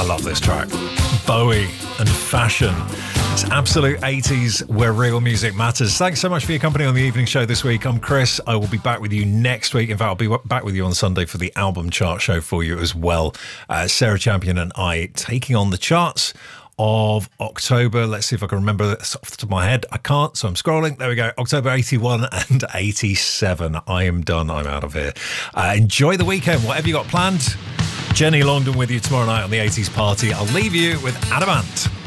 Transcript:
love this track. Bowie and Fashion. It's absolute 80s where real music matters. Thanks so much for your company on the evening show this week. I'm Chris. I will be back with you next week. In fact, I'll be back with you on Sunday for the album chart show for you as well. Sarah Champion and I taking on the charts of October. Let's see if I can remember this off the top of my head. I can't, so I'm scrolling. There we go. October 81 and 87. I am done. I'm out of here. Enjoy the weekend, whatever you got planned. Jenny Longdon with you tomorrow night on the 80s Party. I'll leave you with Adamant.